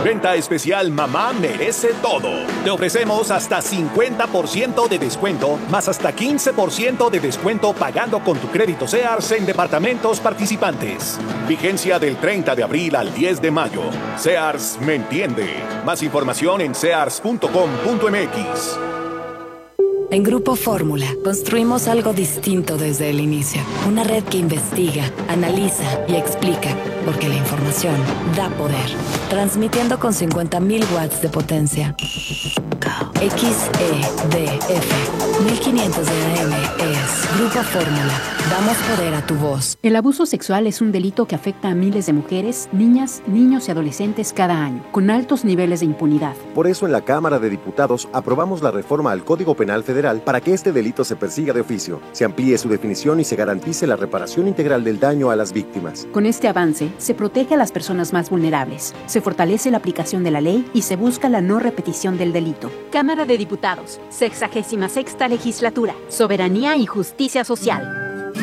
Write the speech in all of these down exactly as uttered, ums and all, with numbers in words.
Venta especial Mamá merece todo. Te ofrecemos hasta cincuenta por ciento de descuento, más hasta quince por ciento de descuento pagando con tu crédito Sears en departamentos participantes. Vigencia del treinta de abril al diez de mayo. Sears me entiende. Más información en sears punto com punto m x. En Grupo Fórmula, construimos algo distinto desde el inicio. Una red que investiga, analiza y explica, porque la información da poder. Transmitiendo con cincuenta mil watts de potencia. X E D F mil quinientos de A M es Grupo Fórmula. Damos poder a tu voz. El abuso sexual es un delito que afecta a miles de mujeres, niñas, niños y adolescentes cada año, con altos niveles de impunidad. Por eso en la Cámara de Diputados aprobamos la reforma al Código Penal Federal para que este delito se persiga de oficio, se amplíe su definición y se garantice la reparación integral del daño a las víctimas. Con este avance, se protege a las personas más vulnerables, se fortalece la aplicación de la ley y se busca la no repetición del delito. Cámara de Diputados, sexagésima sexta Legislatura, Soberanía y Justicia Social.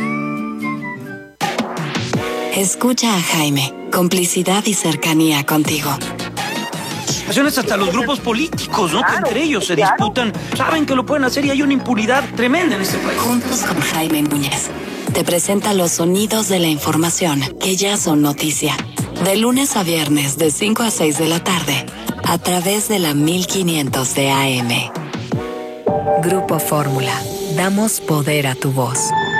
Escucha a Jaime, complicidad y cercanía contigo. Hasta los grupos políticos, ¿no? Que entre ellos se disputan, saben que lo pueden hacer y hay una impunidad tremenda en este país. Juntos con Jaime Núñez, te presenta los sonidos de la información que ya son noticia. De lunes a viernes, de cinco a seis de la tarde, a través de la mil quinientos de A M. Grupo Fórmula. Damos poder a tu voz.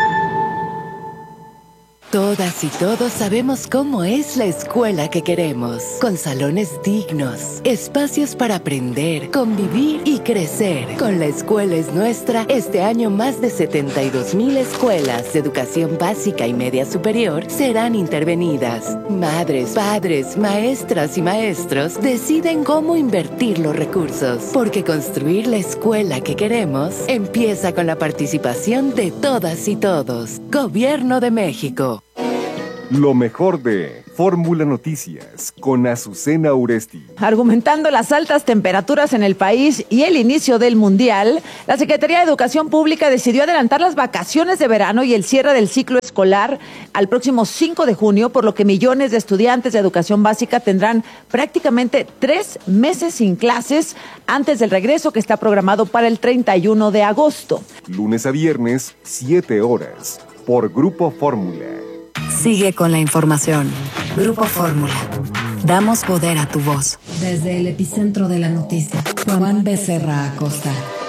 Todas y todos sabemos cómo es la escuela que queremos, con salones dignos, espacios para aprender, convivir y crecer. Con La Escuela es Nuestra, este año más de setenta y dos mil escuelas de educación básica y media superior serán intervenidas. Madres, padres, maestras y maestros deciden cómo invertir los recursos, porque construir la escuela que queremos empieza con la participación de todas y todos. Gobierno de México. Lo mejor de Fórmula Noticias con Azucena Uresti. Argumentando las altas temperaturas en el país y el inicio del Mundial, la Secretaría de Educación Pública decidió adelantar las vacaciones de verano y el cierre del ciclo escolar al próximo cinco de junio, por lo que millones de estudiantes de educación básica tendrán prácticamente tres meses sin clases antes del regreso que está programado para el treinta y uno de agosto. Lunes a viernes, siete horas, por Grupo Fórmula. Sigue con la información. Grupo Fórmula. Damos poder a tu voz. Desde el epicentro de la noticia, Juan Becerra Acosta.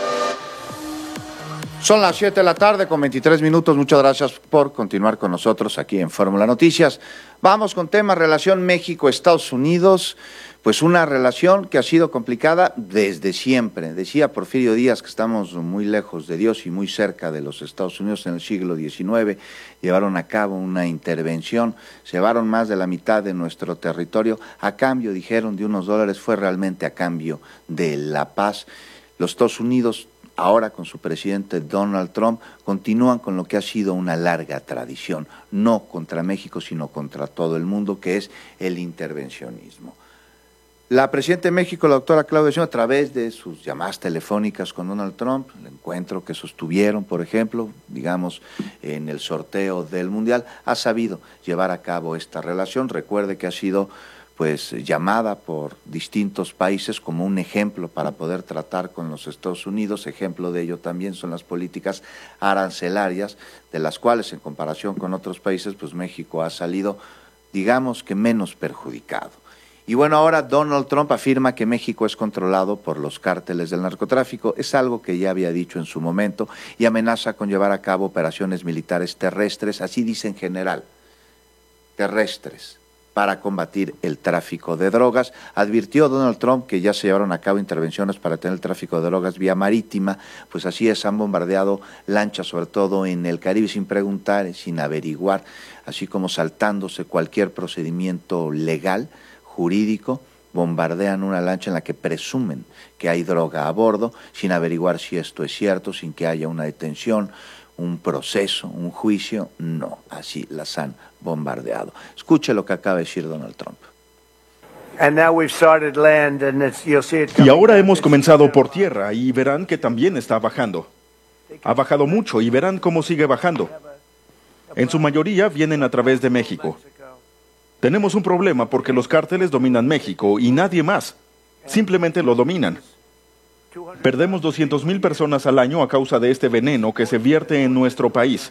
Son las siete de la tarde con veintitrés minutos. Muchas gracias por continuar con nosotros aquí en Fórmula Noticias. Vamos con tema relación México-Estados Unidos. Pues una relación que ha sido complicada desde siempre. Decía Porfirio Díaz que estamos muy lejos de Dios y muy cerca de los Estados Unidos. En el siglo diecinueve llevaron a cabo una intervención, llevaron más de la mitad de nuestro territorio a cambio, dijeron, de unos dólares. Fue realmente a cambio de la paz. Los Estados Unidos, ahora con su presidente Donald Trump, continúan con lo que ha sido una larga tradición, no contra México, sino contra todo el mundo, que es el intervencionismo. La presidenta de México, la doctora Claudia Sheinbaum, a través de sus llamadas telefónicas con Donald Trump, el encuentro que sostuvieron, por ejemplo, digamos, en el sorteo del Mundial, ha sabido llevar a cabo esta relación. Recuerde que ha sido pues llamada por distintos países como un ejemplo para poder tratar con los Estados Unidos. Ejemplo de ello también son las políticas arancelarias, de las cuales en comparación con otros países, pues México ha salido, digamos que menos perjudicado. Y bueno, ahora Donald Trump afirma que México es controlado por los cárteles del narcotráfico. Es algo que ya había dicho en su momento y amenaza con llevar a cabo operaciones militares terrestres, así dice en general, terrestres, para combatir el tráfico de drogas. Advirtió Donald Trump que ya se llevaron a cabo intervenciones para detener el tráfico de drogas vía marítima, pues así es, han bombardeado lanchas, sobre todo en el Caribe, sin preguntar, sin averiguar, así como saltándose cualquier procedimiento legal, jurídico. Bombardean una lancha en la que presumen que hay droga a bordo, sin averiguar si esto es cierto, sin que haya una detención, un proceso, un juicio. No, así las han bombardeado. Escuche lo que acaba de decir Donald Trump. Y ahora hemos comenzado por tierra y verán que también está bajando. Ha bajado mucho y verán cómo sigue bajando. En su mayoría vienen a través de México. Tenemos un problema porque los cárteles dominan México y nadie más. Simplemente lo dominan. Perdemos doscientas mil personas al año a causa de este veneno que se vierte en nuestro país.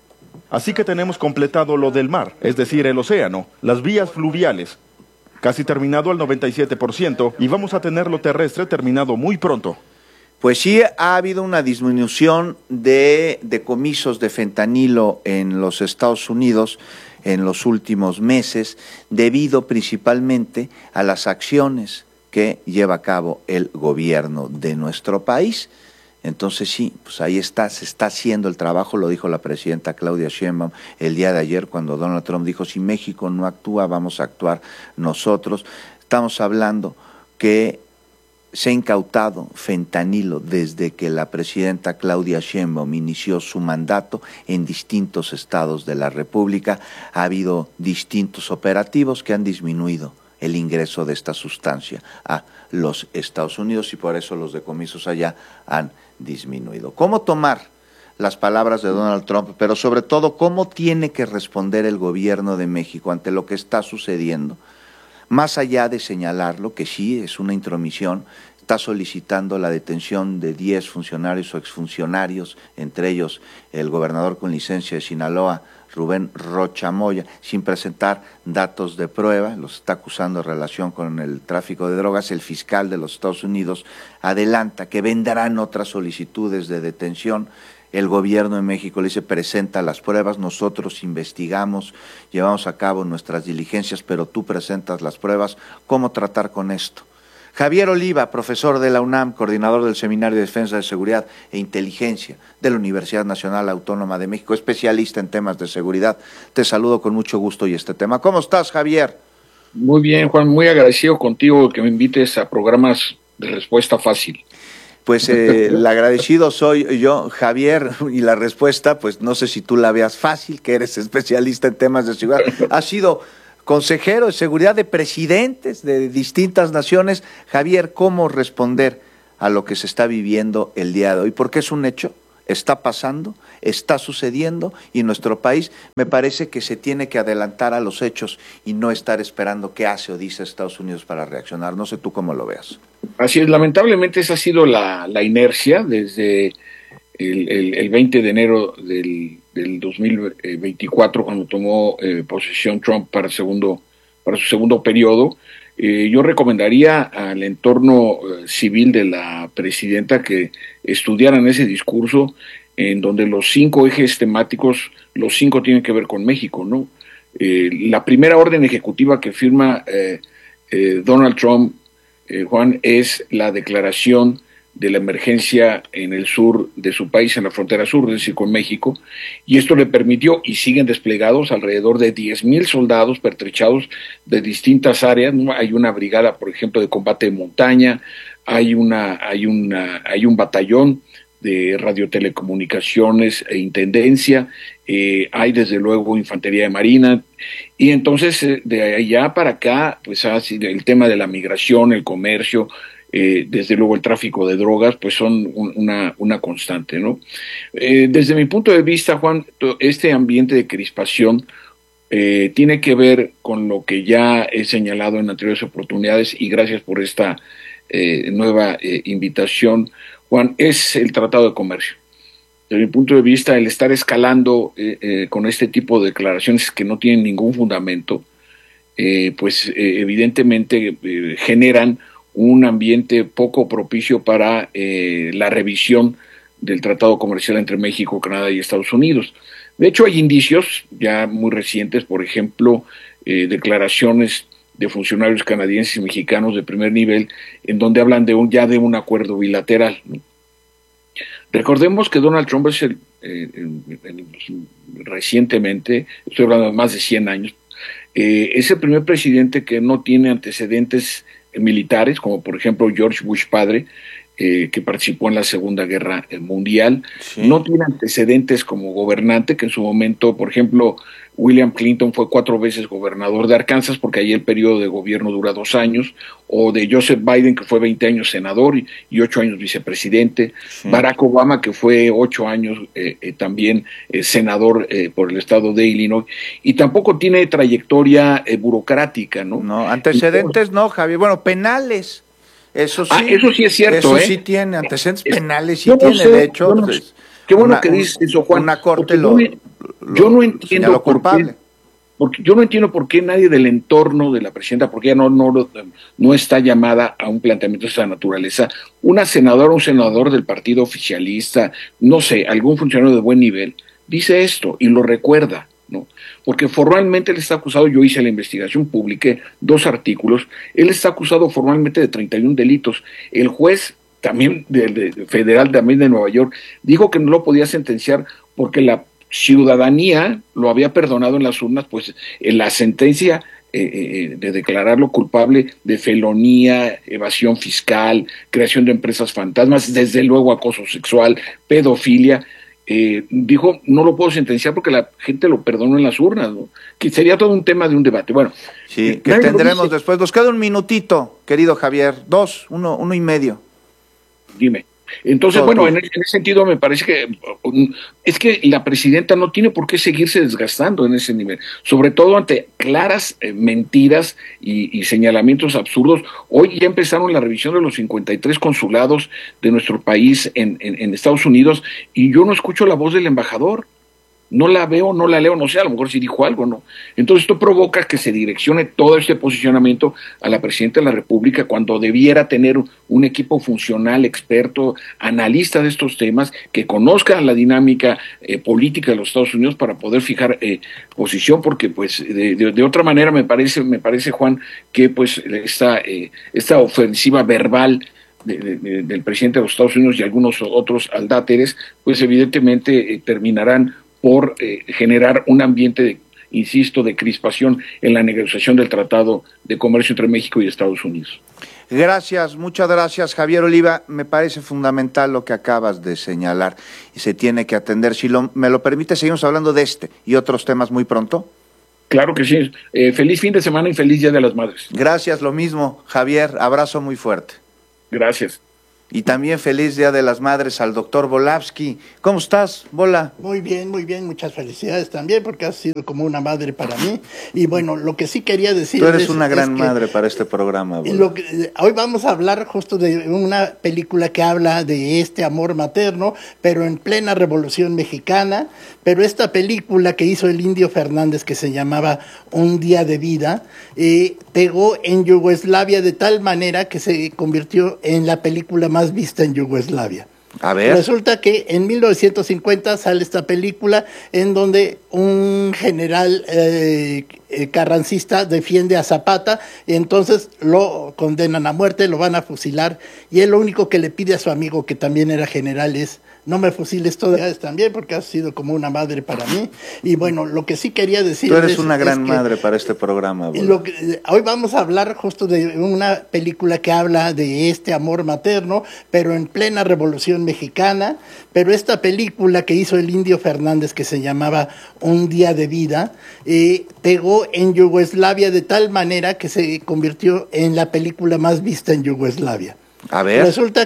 Así que tenemos completado lo del mar, es decir, el océano, las vías fluviales. Casi terminado al noventa y siete por ciento y vamos a tener lo terrestre terminado muy pronto. Pues sí, ha habido una disminución de decomisos de fentanilo en los Estados Unidos en los últimos meses, debido principalmente a las acciones que lleva a cabo el gobierno de nuestro país. Entonces sí, pues ahí está, se está haciendo el trabajo, lo dijo la presidenta Claudia Sheinbaum el día de ayer cuando Donald Trump dijo, si México no actúa, vamos a actuar nosotros. Estamos hablando que se ha incautado fentanilo desde que la presidenta Claudia Sheinbaum inició su mandato en distintos estados de la República. Ha habido distintos operativos que han disminuido el ingreso de esta sustancia a los Estados Unidos y por eso los decomisos allá han disminuido. ¿Cómo tomar las palabras de Donald Trump, pero sobre todo cómo tiene que responder el gobierno de México ante lo que está sucediendo? Más allá de señalarlo, que sí es una intromisión, está solicitando la detención de diez funcionarios o exfuncionarios, entre ellos el gobernador con licencia de Sinaloa, Rubén Rocha Moya, sin presentar datos de prueba, los está acusando en relación con el tráfico de drogas. El fiscal de los Estados Unidos adelanta que vendrán otras solicitudes de detención. El gobierno de México le dice, presenta las pruebas, nosotros investigamos, llevamos a cabo nuestras diligencias, pero tú presentas las pruebas. ¿Cómo tratar con esto? Javier Oliva, profesor de la UNAM, coordinador del Seminario de Defensa de Seguridad e Inteligencia de la Universidad Nacional Autónoma de México, especialista en temas de seguridad. Te saludo con mucho gusto y este tema. ¿Cómo estás, Javier? Muy bien, Juan, muy agradecido contigo que me invites a programas de respuesta fácil. Pues eh, el agradecido soy yo, Javier, y la respuesta, pues no sé si tú la veas fácil, que eres especialista en temas de seguridad. Has sido consejero de seguridad de presidentes de distintas naciones. Javier, ¿cómo responder a lo que se está viviendo el día de hoy? Porque es un hecho, está pasando, está sucediendo, y nuestro país me parece que se tiene que adelantar a los hechos y no estar esperando qué hace o dice Estados Unidos para reaccionar. No sé tú cómo lo veas. Así es, lamentablemente esa ha sido la, la inercia desde el, el, el veinte de enero del, del dos mil veinticuatro, cuando tomó eh, posesión Trump para, el segundo, para su segundo periodo. Eh, yo recomendaría al entorno eh, civil de la presidenta que estudiaran ese discurso en donde los cinco ejes temáticos, los cinco tienen que ver con México, ¿no? Eh, la primera orden ejecutiva que firma eh, eh, Donald Trump, eh, Juan, es la declaración de la emergencia en el sur de su país, en la frontera sur, es decir, con México, y esto le permitió, y siguen desplegados, alrededor de diez mil soldados pertrechados de distintas áreas, ¿no? Hay una brigada, por ejemplo, de combate de montaña, hay, una, hay, una, hay un batallón de radiotelecomunicaciones e intendencia, eh, hay desde luego infantería de marina, y entonces eh, de allá para acá, pues así, el tema de la migración, el comercio, Eh, desde luego el tráfico de drogas, pues son un, una, una constante, ¿no? Eh, desde mi punto de vista, Juan, este ambiente de crispación eh, tiene que ver con lo que ya he señalado en anteriores oportunidades, y gracias por esta eh, nueva eh, invitación, Juan, es el Tratado de Comercio. Desde mi punto de vista, el estar escalando eh, eh, con este tipo de declaraciones que no tienen ningún fundamento, eh, pues eh, evidentemente eh, generan un ambiente poco propicio para eh, la revisión del tratado comercial entre México, Canadá y Estados Unidos. De hecho, hay indicios ya muy recientes, por ejemplo, eh, declaraciones de funcionarios canadienses y mexicanos de primer nivel, en donde hablan de un, ya de un acuerdo bilateral, ¿no? Recordemos que Donald Trump es el, eh, el, el, recientemente, estoy hablando de más de cien años, eh, es el primer presidente que no tiene antecedentes militares, como por ejemplo George Bush padre, eh, que participó en la Segunda Guerra Mundial. Sí. No tiene antecedentes como gobernante, que en su momento, por ejemplo, William Clinton fue cuatro veces gobernador de Arkansas, porque ahí el periodo de gobierno dura dos años, o de Joseph Biden, que fue veinte años senador y, y ocho años vicepresidente, sí. Barack Obama, que fue ocho años eh, eh, también eh, senador eh, por el estado de Illinois, y tampoco tiene trayectoria eh, burocrática, ¿no? No, antecedentes no, Javier, bueno, penales. Eso sí, ah, eso sí es cierto, eso ¿eh? sí tiene, antecedentes es, penales sí no tiene, sé, de hecho. no pues, qué bueno una, que dices eso, Juan. Una corte lo, yo, me, lo, yo no entiendo por culpable. qué, porque yo no entiendo por qué nadie del entorno de la presidenta, porque ella no, no, no está llamada a un planteamiento de esa naturaleza, una senadora o un senador del partido oficialista, no sé, algún funcionario de buen nivel, dice esto y lo recuerda, ¿no? Porque formalmente él está acusado, yo hice la investigación, publiqué dos artículos, él está acusado formalmente de treinta y un delitos. El juez también de, de, federal también de Nueva York dijo que no lo podía sentenciar porque la ciudadanía lo había perdonado en las urnas, pues en la sentencia eh, eh, de declararlo culpable de felonía, evasión fiscal, creación de empresas fantasmas, desde luego acoso sexual, pedofilia. Eh, dijo, no lo puedo sentenciar porque la gente lo perdonó en las urnas, ¿no? Que sería todo un tema de un debate. Bueno, sí, eh, que tendremos después. Nos queda un minutito, querido Javier, dos, uno, uno y medio. Dime. Entonces, todo, bueno, todo. En, ese, en ese sentido me parece que um, es que la presidenta no tiene por qué seguirse desgastando en ese nivel, sobre todo ante claras eh, mentiras y, y señalamientos absurdos. Hoy ya empezaron la revisión de los cincuenta y tres consulados de nuestro país en, en, en Estados Unidos y yo no escucho la voz del embajador. No la veo, no la leo, no sé, a lo mejor sí dijo algo, ¿no? Entonces esto provoca que se direccione todo este posicionamiento a la presidenta de la República cuando debiera tener un equipo funcional, experto, analista de estos temas, que conozca la dinámica eh, política de los Estados Unidos para poder fijar eh, posición, porque pues de, de, de otra manera me parece, me parece, Juan, que pues esta, eh, esta ofensiva verbal De, de, del presidente de los Estados Unidos y algunos otros aldáteres, pues evidentemente eh, terminarán por eh, generar un ambiente, de, insisto, de crispación en la negociación del Tratado de Comercio entre México y Estados Unidos. Gracias, muchas gracias, Javier Oliva. Me parece fundamental lo que acabas de señalar y se tiene que atender. Si lo, me lo permite, seguimos hablando de este y otros temas muy pronto. Claro que sí. Eh, feliz fin de semana y feliz Día de las Madres. Gracias, lo mismo, Javier. Abrazo muy fuerte. Gracias. Y también feliz Día de las Madres al doctor Volavsky. ¿Cómo estás, Bola? Muy bien, muy bien. Muchas felicidades también porque has sido como una madre para mí. Y bueno, lo que sí quería decir... Tú eres es, una gran es madre para este programa, Bola. Lo que, hoy vamos a hablar justo de una película que habla de este amor materno, pero en plena Revolución Mexicana. Pero esta película que hizo el Indio Fernández, que se llamaba Un Día de Vida, eh, pegó en Yugoslavia de tal manera que se convirtió en la película más vista en Yugoslavia. A ver. Resulta que en mil novecientos cincuenta sale esta película en donde un general eh, eh, carrancista defiende a Zapata y entonces lo condenan a muerte, lo van a fusilar y él lo único que le pide a su amigo, que también era general, es: no me fusiles todas también porque has sido como una madre para mí. Y bueno, lo que sí quería decir... Tú eres es, una gran es que, madre para este programa. Lo que, hoy vamos a hablar justo de una película que habla de este amor materno, pero en plena Revolución Mexicana. Pero esta película que hizo el Indio Fernández, que se llamaba Un Día de Vida, eh, pegó en Yugoslavia de tal manera que se convirtió en la película más vista en Yugoslavia. A ver. Resulta